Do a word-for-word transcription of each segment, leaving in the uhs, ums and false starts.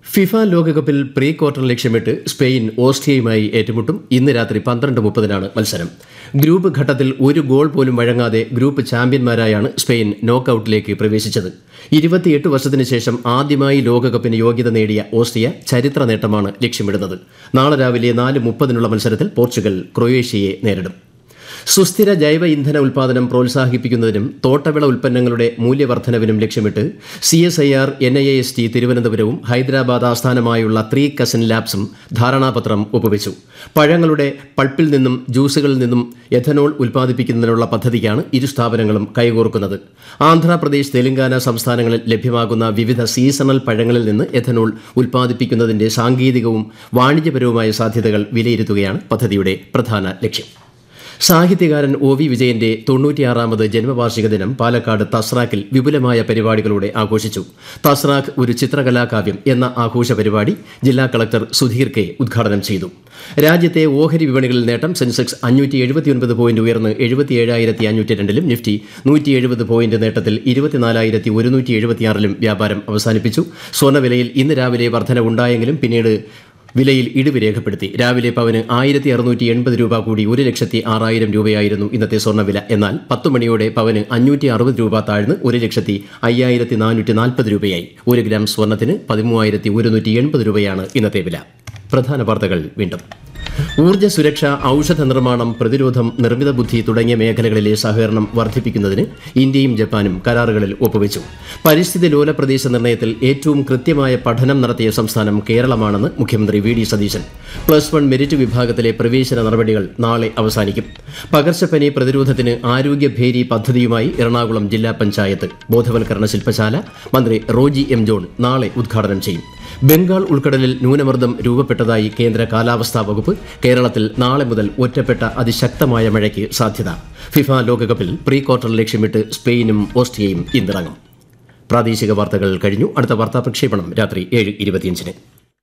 FIFA ലോകകപ്പിൽ pre quarter ലക്ഷ്യമിട്ട് Spain ഓസ്ട്രിയയുമായി ഏറ്റുമുട്ടും. ഇന്ന് രാത്രി പന്ത്രണ്ട് മുപ്പതിനാണ് മത്സരം. ഗ്രൂപ്പ് ഘട്ടത്തിൽ ഒരു ഗോൾ പോലും വഴങ്ങാതെ ഗ്രൂപ്പ് ചാമ്പ്യന്മാരായാണ് സ്പെയിൻ നോക്കൌട്ടിലേക്ക് പ്രവേശിച്ചത്. ഇരുപത്തിയെട്ട് വർഷത്തിന് ശേഷം ആദ്യമായി ലോകകപ്പിന് യോഗ്യത നേടിയ ഓസ്ട്രിയ ചരിത്ര നേട്ടമാണ് ലക്ഷ്യമിടുന്നത്. നാളെ രാവിലെ നാല് മുപ്പതിനുള്ള മത്സരത്തിൽ പോർച്ചുഗൽ ക്രൊയേഷ്യയെ നേരിടും. സുസ്ഥിര ജൈവ ഇന്ധന ഉൽപ്പാദനം പ്രോത്സാഹിപ്പിക്കുന്നതിനും തോട്ടവിള ഉൽപ്പന്നങ്ങളുടെ മൂല്യവർദ്ധനവിനും ലക്ഷ്യമിട്ട് C S I R N I S T തിരുവനന്തപുരവും ഹൈദരാബാദ് ആസ്ഥാനമായുള്ള ത്രീ കസിൻ ലാബ്സും ധാരണാപത്രം ഒപ്പുവെച്ചു. പഴങ്ങളുടെ പൾപ്പിൽ നിന്നും ജ്യൂസുകളിൽ നിന്നും എഥനോൾ ഉൽപ്പാദിപ്പിക്കുന്നതിനുള്ള പദ്ധതിക്കാണ് ഇരു സ്ഥാപനങ്ങളും കൈകോർക്കുന്നത്. ആന്ധ്രാപ്രദേശ്, തെലങ്കാന സംസ്ഥാനങ്ങളിൽ ലഭ്യമാകുന്ന വിവിധ സീസണൽ പഴങ്ങളിൽ നിന്ന് എഥനോൾ ഉൽപ്പാദിപ്പിക്കുന്നതിന്റെ സാങ്കേതികവും വാണിജ്യപരവുമായ സാധ്യതകൾ വിലയിരുത്തുകയാണ് പദ്ധതിയുടെ പ്രധാന ലക്ഷ്യം. സാഹിത്യകാരൻ ഒ വി വിജയന്റെ തൊണ്ണൂറ്റിയാറാമത് ജന്മവാർഷിക ദിനം പാലക്കാട് തസ്രാക്കിൽ വിപുലമായ പരിപാടികളോടെ ആഘോഷിച്ചു. തസ്രാക്ക് ഒരു ചിത്രകലാകാവ്യം എന്ന ആഘോഷ പരിപാടി ജില്ലാ കളക്ടർ സുധീർ കെ ഉദ്ഘാടനം ചെയ്തു. രാജ്യത്തെ ഓഹരി വിപണികളിൽ നേട്ടം. സെൻസെക്സ് അഞ്ഞൂറ്റി എഴുപത്തിയൊൻപത് പോയിന്റ് ഉയർന്ന് എഴുപത്തിയേഴായിരത്തി അഞ്ഞൂറ്റി രണ്ടിലും നിഫ്റ്റി നൂറ്റി എഴുപത് പോയിന്റ് നേട്ടത്തിൽ ഇരുപത്തിനാലായിരത്തി ഒരുന്നൂറ്റി എഴുപത്തിയാറിലും വ്യാപാരം അവസാനിപ്പിച്ചു. സ്വർണ്ണവിലയിൽ ഇന്ന് രാവിലെ വർധനവുണ്ടായെങ്കിലും പിന്നീട് വിലയിൽ ഇടിവ് രേഖപ്പെടുത്തി. രാവിലെ പവന് ആയിരത്തി അറുന്നൂറ്റി എൺപത് രൂപ കൂടി ഒരു ലക്ഷത്തി ആറായിരം രൂപയായിരുന്നു ഇന്നത്തെ സ്വർണ്ണവില. എന്നാൽ പത്ത് മണിയോടെ പവന് അഞ്ഞൂറ്റി അറുപത് രൂപ താഴ്ന്ന് ഒരു ലക്ഷത്തി അയ്യായിരത്തി നാനൂറ്റി നാൽപ്പത് രൂപയായി. ഒരു ഗ്രാം സ്വർണ്ണത്തിന് പതിമൂവായിരത്തി ഒരുന്നൂറ്റി എൺപത് രൂപയാണ് ഇന്നത്തെ വില. പ്രധാന വാർത്തകൾ വീണ്ടും. ഊർജ്ജ സുരക്ഷ, ഔഷധ നിർമ്മാണം, പ്രതിരോധം, നിർമ്മിത ബുദ്ധി തുടങ്ങിയ മേഖലകളിലെ സഹകരണം വർദ്ധിപ്പിക്കുന്നതിന് ഇന്ത്യയും ജപ്പാനും കരാറുകളിൽ ഒപ്പുവെച്ചു. പരിസ്ഥിതി ലോല പ്രദേശ നിർണ്ണയത്തിൽ ഏറ്റവും കൃത്യമായ പഠനം നടത്തിയ സംസ്ഥാനം കേരളമാണെന്ന് മുഖ്യമന്ത്രി V D Satheesan. Plus one merit വിഭാഗത്തിലെ പ്രവേശന നടപടികൾ നാളെ അവസാനിക്കും. പകർച്ചപ്പനി പ്രതിരോധത്തിന് ആരോഗ്യഭേരി പദ്ധതിയുമായി എറണാകുളം ജില്ലാ പഞ്ചായത്ത് ബോധവൽക്കരണ ശില്പശാല മന്ത്രി റോജി എം ജോൺ നാളെ ഉദ്ഘാടനം ചെയ്യും. ബംഗാൾ ഉൾക്കടലിൽ ന്യൂനമർദ്ദം രൂപപ്പെട്ടതായി കേന്ദ്ര കാലാവസ്ഥാ വകുപ്പ്. കേരളത്തിൽ നാളെ മുതൽ ഒറ്റപ്പെട്ട അതിശക്തമായ മഴയ്ക്ക് സാധ്യത. ഫിഫ ലോകകപ്പിൽ പ്രീ ക്വാർട്ടർ ലക്ഷ്യമിട്ട് സ്പെയിനും ഓസ്ട്രിയയും ഇന്നിറങ്ങും. പ്രാദേശിക വാർത്തകൾ കഴിഞ്ഞു. അടുത്ത വാർത്താ പ്രക്ഷേപണം രാത്രി ഏഴ് ഇരുപത്തിയഞ്ചിന്.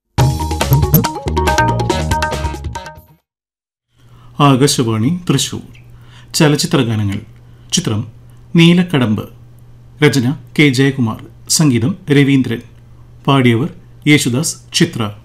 ആകാശവാണി തൃശൂർ. ചലച്ചിത്ര ഗാനങ്ങൾ. ചിത്രം നീലക്കടമ്പ്. രചന കെ ജയകുമാർ. സംഗീതം രവീന്ദ്രൻ. പാടിയവർ യേശുദാസ്, ചിത്ര.